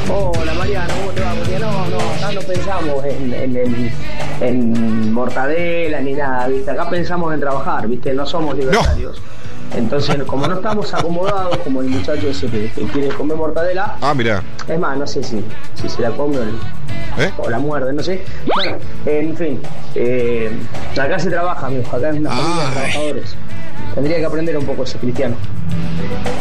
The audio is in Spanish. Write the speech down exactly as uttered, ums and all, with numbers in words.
Hola Mariano, ¿cómo te va? Porque no, no, acá no pensamos en, en, en, en mortadela ni nada, ¿viste? Acá pensamos en trabajar, ¿viste? No somos libertarios. No. Entonces, como no estamos acomodados, como el muchacho ese que, que quiere comer mortadela. Ah, mira. Es más, no sé si, si se la come o, el, ¿Eh? o la muerde, no sé. Bueno, en fin, eh, acá se trabaja, amigo, acá es una familia de trabajadores. Tendría que aprender un poco ese cristiano.